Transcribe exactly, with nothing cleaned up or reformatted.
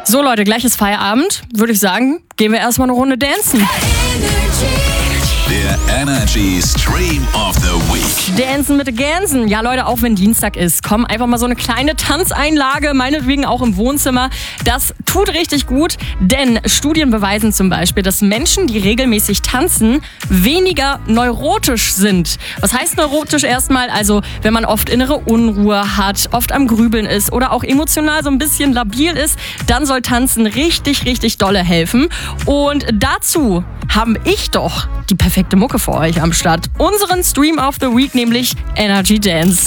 So Leute, gleich ist Feierabend. Würde ich sagen, gehen wir erstmal eine Runde dancen. Der Energy Stream of the Week. Dancen mit den Gänsen. Ja Leute, auch wenn Dienstag ist, komm, einfach mal so eine kleine Tanzeinlage, meinetwegen auch im Wohnzimmer. Das tut richtig gut, denn Studien beweisen zum Beispiel, dass Menschen, die regelmäßig tanzen, weniger neurotisch sind. Was heißt neurotisch erstmal? Also wenn man oft innere Unruhe hat, oft am Grübeln ist oder auch emotional so ein bisschen labil ist, dann soll Tanzen richtig, richtig dolle helfen. Und dazu haben ich doch die perfekte Mucke für euch am Start. Unseren Stream of the Week, nämlich Energy Dance.